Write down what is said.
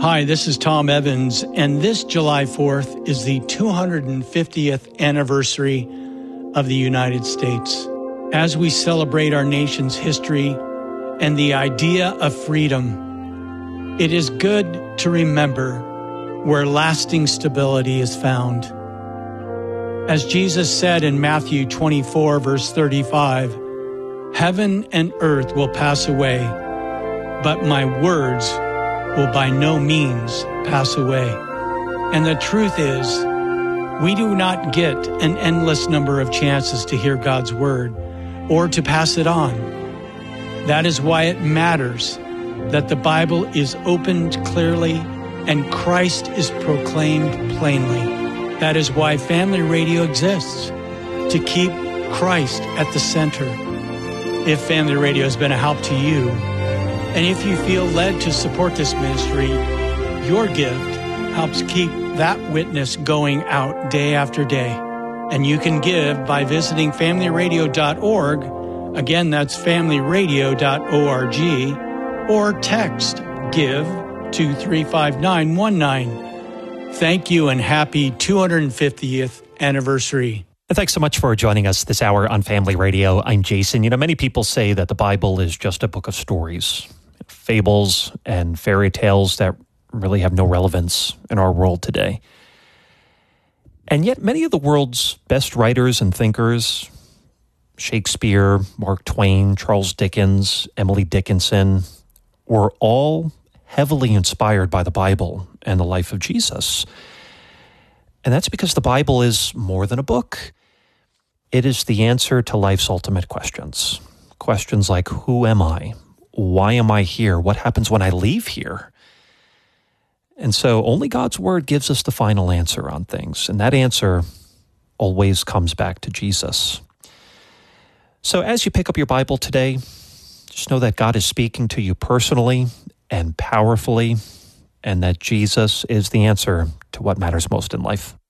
Hi, this is Tom Evans, and this July 4th is the 250th anniversary of the United States. As we celebrate our nation's history and the idea of freedom, it is good to remember where lasting stability is found. As Jesus said in Matthew 24, verse 35, "Heaven and earth will pass away, but my words will by no means pass away." And the truth is, we do not get an endless number of chances to hear God's word or to pass it on. That is why it matters that the Bible is opened clearly and Christ is proclaimed plainly. That is why Family Radio exists, to keep Christ at the center. If Family Radio has been a help to you, and if you feel led to support this ministry, your gift helps keep that witness going out day after day. And you can give by visiting familyradio.org. Again, that's familyradio.org, or text GIVE to 35919. Thank you and happy 250th anniversary. Thanks so much for joining us this hour on Family Radio. I'm Jason. Many people say that the Bible is just a book of stories, fables, and fairy tales that really have no relevance in our world today. And yet many of the world's best writers and thinkers, Shakespeare, Mark Twain, Charles Dickens, Emily Dickinson, were all heavily inspired by the Bible and the life of Jesus. And that's because the Bible is more than a book. It is the answer to life's ultimate questions. Questions like, who am I? Why am I here? What happens when I leave here? And so only God's word gives us the final answer on things. And that answer always comes back to Jesus. So as you pick up your Bible today, just know that God is speaking to you personally and powerfully, and that Jesus is the answer to what matters most in life.